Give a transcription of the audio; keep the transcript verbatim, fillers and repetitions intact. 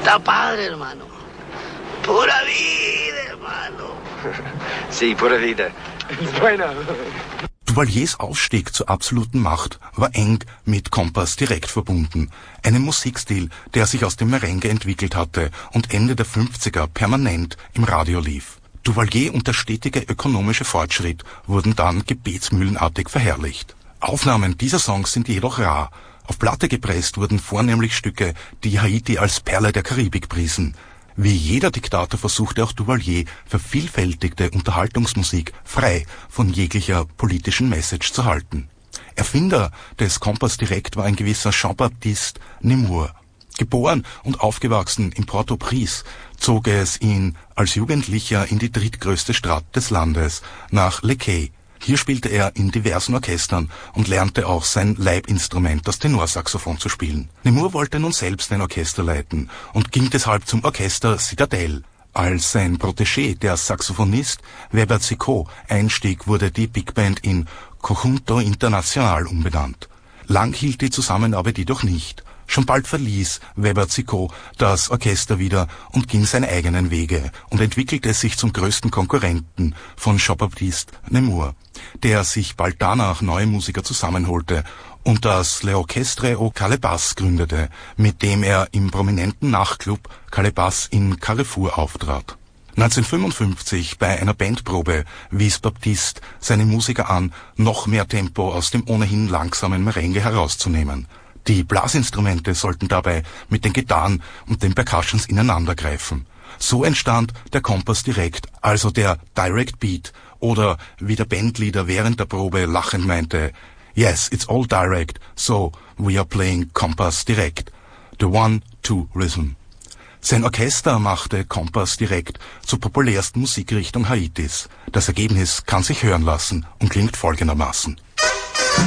Está padre, hermano. Pura vida, hermano. Sí, pura vida. Bueno. Duvaliers Aufstieg zur absoluten Macht war eng mit Kompass direkt verbunden. Einem Musikstil, der sich aus dem Merengue entwickelt hatte und Ende der fünfziger permanent im Radio lief. Duvalier und der stetige ökonomische Fortschritt wurden dann gebetsmühlenartig verherrlicht. Aufnahmen dieser Songs sind jedoch rar. Auf Platte gepresst wurden vornehmlich Stücke, die Haiti als Perle der Karibik priesen. Wie jeder Diktator versuchte auch Duvalier, vervielfältigte Unterhaltungsmusik frei von jeglicher politischen Message zu halten. Erfinder des Kompass direkt war ein gewisser Jean-Baptiste Nemours. Geboren und aufgewachsen in Port-au-Prince, zog es ihn als Jugendlicher in die drittgrößte Stadt des Landes, nach Le Quai. Hier spielte er in diversen Orchestern und lernte auch sein Leibinstrument, das Tenorsaxophon, zu spielen. Nemours wollte nun selbst ein Orchester leiten und ging deshalb zum Orchester Citadelle. Als sein Protégé, der Saxophonist Weber Zicot, einstieg, wurde die Big Band in Conjunto Internacional umbenannt. Lang hielt die Zusammenarbeit jedoch nicht. Schon bald verließ Weber Zicot das Orchester wieder und ging seine eigenen Wege und entwickelte sich zum größten Konkurrenten von Jean-Baptiste Nemours, der sich bald danach neue Musiker zusammenholte und das L'Orchestre au Calebas gründete, mit dem er im prominenten Nachtclub Calebas in Carrefour auftrat. neunzehnhundertfünfundfünfzig, bei einer Bandprobe, wies Baptiste seine Musiker an, noch mehr Tempo aus dem ohnehin langsamen Merengue herauszunehmen. Die Blasinstrumente sollten dabei mit den Gitarren und den Percussions ineinandergreifen. So entstand der Kompass direkt, also der Direct Beat, oder wie der Bandleader während der Probe lachend meinte, "Yes, it's all direct, so we are playing Kompass direkt, the one-two-rhythm." Sein Orchester machte Kompass direkt zur populärsten Musikrichtung Haitis. Das Ergebnis kann sich hören lassen und klingt folgendermaßen.